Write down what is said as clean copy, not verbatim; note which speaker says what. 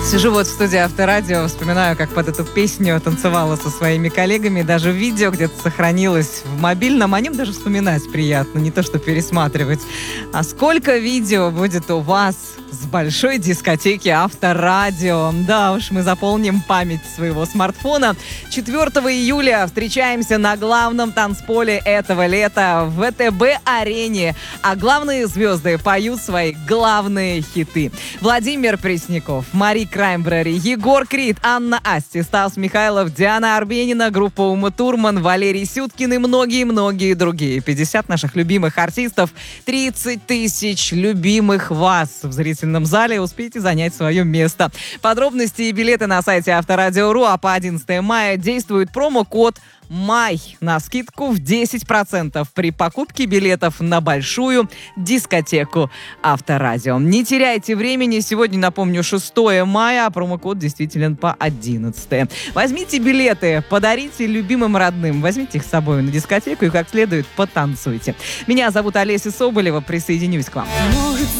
Speaker 1: Сижу вот в студии Авторадио, вспоминаю, как под эту песню танцевала со своими коллегами. Даже видео где-то сохранилось в мобильном. О нем даже вспоминать приятно, не то что пересматривать. А сколько видео будет у вас с большой дискотеки Авторадио? Да уж, мы заполним память своего смартфона. 4 июля встречаемся на главном танцполе этого лета в ВТБ-арене. А главные звезды поют свои главные хиты. Владимир Пресняков, Мари Краймбрери, Егор Крид, Анна Асти, Стас Михайлов, Диана Арбенина, группа Ума Турман, Валерий Сюткин и многие-многие другие. 50 наших любимых артистов, 30 тысяч любимых вас в зрительном зале. Успейте занять свое место. Подробности и билеты на сайте Авторадио.ру, а по 11 мая действует промокод «Май» на скидку в 10% при покупке билетов на большую дискотеку Авторадио. Не теряйте времени. Сегодня, напомню, 6 мая, а промокод действителен по 11. Возьмите билеты, подарите любимым родным. Возьмите их с собой на дискотеку и как следует потанцуйте. Меня зовут Олеся Соболева. Присоединюсь к вам.
Speaker 2: Может